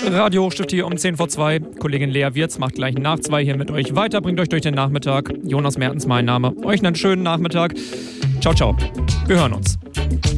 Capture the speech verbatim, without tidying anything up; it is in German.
Radio Hochstift hier um zehn vor zwei. Kollegin Lea Wirz macht gleich nach zwei hier mit euch weiter, bringt euch durch den Nachmittag. Jonas Mertens mein Name. Euch einen schönen Nachmittag. Ciao, ciao. Wir hören uns.